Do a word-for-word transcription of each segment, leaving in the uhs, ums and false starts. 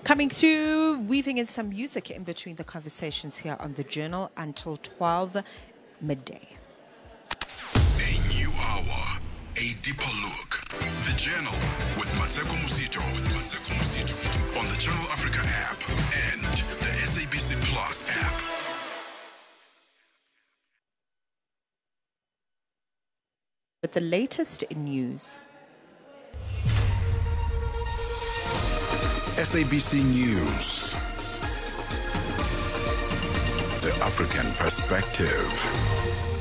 Coming through, weaving in some music in between the conversations here on The Journal until twelve midday. A new hour, a deeper look. The Journal with Mateko Musito, with Mateko Musito on the Channel Africa app and the S A B C Plus app. With the latest news. S A B C News. The African Perspective.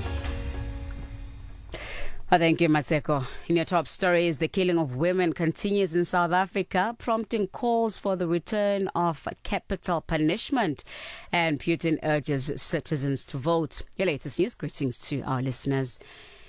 Oh, thank you, Mateko. In your top stories, the killing of women continues in South Africa, prompting calls for the return of capital punishment. And Putin urges citizens to vote. Your latest news. Greetings to our listeners.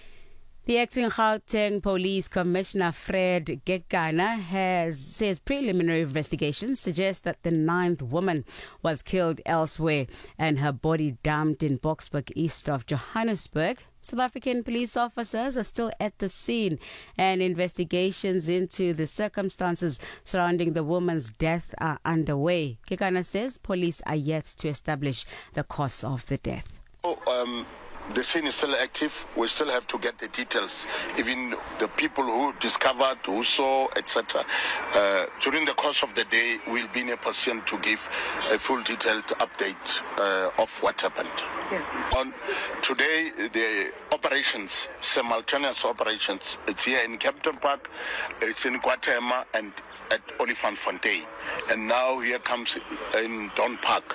The acting Gauteng Police Commissioner Fred Gekana has says preliminary investigations suggest that the ninth woman was killed elsewhere and her body dumped in Boksburg, east of Johannesburg. South African police officers are still at the scene, and investigations into the circumstances surrounding the woman's death are underway. Gekana says police are yet to establish the cause of the death. Oh, um The scene is still active. We still have to get the details, even the people who discovered, who saw, et cetera. Uh, during the course of the day, we'll be in a position to give a full detailed update uh, of what happened. Yeah. On today, the operations, simultaneous operations, it's here in Capital Park, it's in Guatemala, and at Olifantsfontein. And now here comes in Don Park.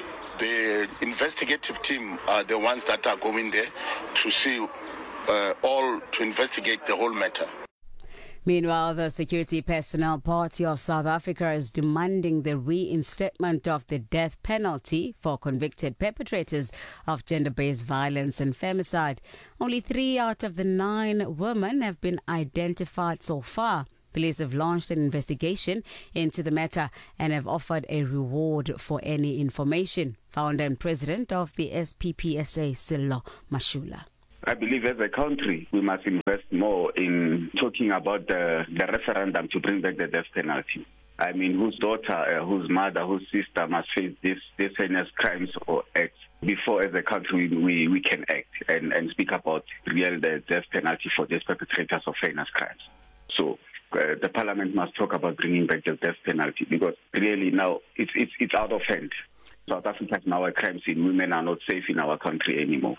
The investigative team are the ones that are going there to see uh, all, to investigate the whole matter. Meanwhile, the Security Personnel Party of South Africa is demanding the reinstatement of the death penalty for convicted perpetrators of gender-based violence and femicide. Only three out of the nine women have been identified so far. Police have launched an investigation into the matter and have offered a reward for any information. Founder and president of the S P P S A, Sello Mashula. I believe as a country, we must invest more in talking about the, the referendum to bring back the death penalty. I mean, whose daughter, uh, whose mother, whose sister must face this, this heinous crimes or acts before as a country we, we can act and, and speak about real the death penalty for these perpetrators of heinous crimes. So, Uh, the parliament must talk about bringing back the death penalty, because really now it's it's it's out of hand. South Africa is now a crime scene. Women are not safe in our country anymore.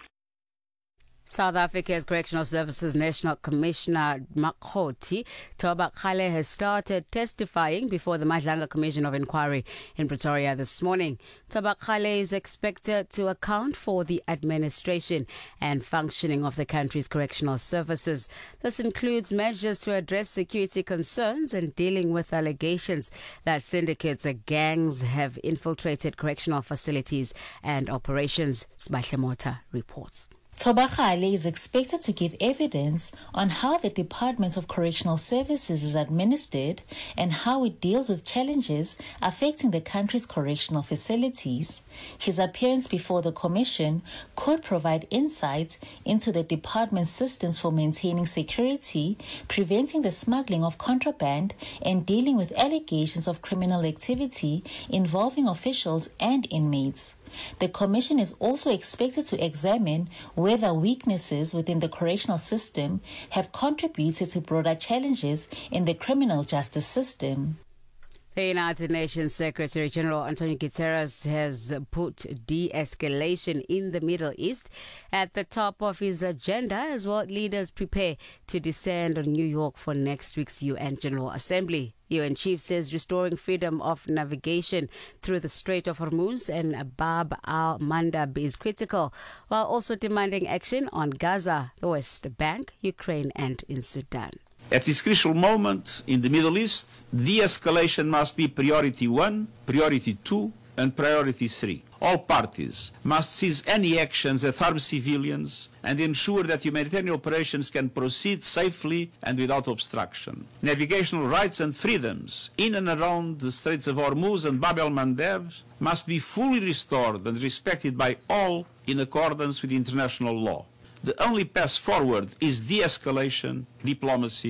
South Africa's Correctional Services National Commissioner Makgoti Thobakgale has started testifying before the Madlanga Commission of Inquiry in Pretoria this morning. Thobakgale is expected to account for the administration and functioning of the country's correctional services. This includes measures to address security concerns and dealing with allegations that syndicates or gangs have infiltrated correctional facilities and operations. Sbahle Mota reports. Thobakgale is expected to give evidence on how the Department of Correctional Services is administered and how it deals with challenges affecting the country's correctional facilities. His appearance before the Commission could provide insight into the department's systems for maintaining security, preventing the smuggling of contraband, and dealing with allegations of criminal activity involving officials and inmates. The Commission is also expected to examine whether weaknesses within the correctional system have contributed to broader challenges in the criminal justice system. The United Nations Secretary General Antonio Guterres has put de-escalation in the Middle East at the top of his agenda as world leaders prepare to descend on New York for next week's U N General Assembly. U N chief says restoring freedom of navigation through the Strait of Hormuz and Bab al-Mandab is critical, while also demanding action on Gaza, the West Bank, Ukraine and in Sudan. At this crucial moment in the Middle East, de-escalation must be priority one, priority two, and priority three. All parties must cease any actions that harm civilians and ensure that humanitarian operations can proceed safely and without obstruction. Navigational rights and freedoms in and around the Straits of Hormuz and Bab el-Mandeb must be fully restored and respected by all in accordance with international law. The only path forward is de-escalation, diplomacy,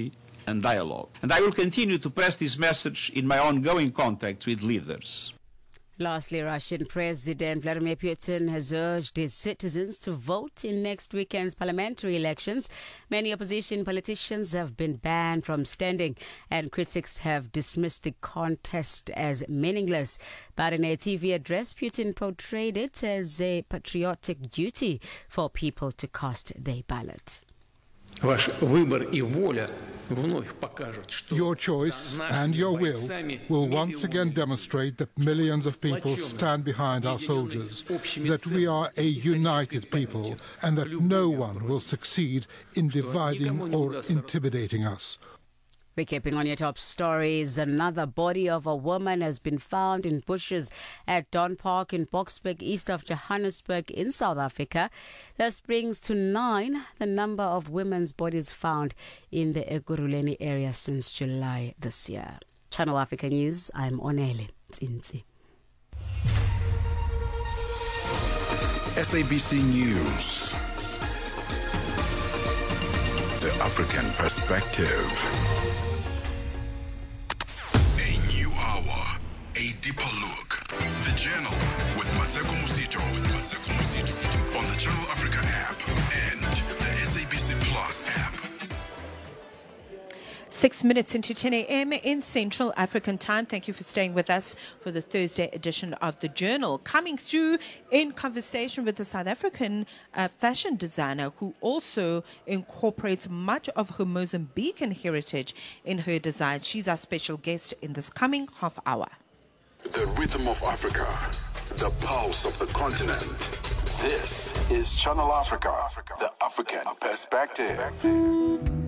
and dialogue. And I will continue to press this message in my ongoing contacts with leaders. Lastly, Russian President Vladimir Putin has urged his citizens to vote in next weekend's parliamentary elections. Many opposition politicians have been banned from standing, and critics have dismissed the contest as meaningless. But in a T V address, Putin portrayed it as a patriotic duty for people to cast their ballot. Your choice and your will will once again demonstrate that millions of people stand behind our soldiers, that we are a united people, and that no one will succeed in dividing or intimidating us. Recapping on your top stories, another body of a woman has been found in bushes at Don Park in Boksburg, east of Johannesburg in South Africa. This brings to nine the number of women's bodies found in the Ekurhuleni area since July this year. Channel Africa News, I'm Onele Tsinzi. S A B C News. The African Perspective. A deeper look. The Journal with Mateko Musito. With Mateko Musito on the Channel Africa app and the S A B C Plus app. Six minutes into ten a.m. in Central African time. Thank you for staying with us for the Thursday edition of the Journal. Coming through in conversation with the South African uh, fashion designer who also incorporates much of her Mozambican heritage in her design. She's our special guest in this coming half hour. The rhythm of Africa, the pulse of the continent. This is Channel Africa, the African Perspective.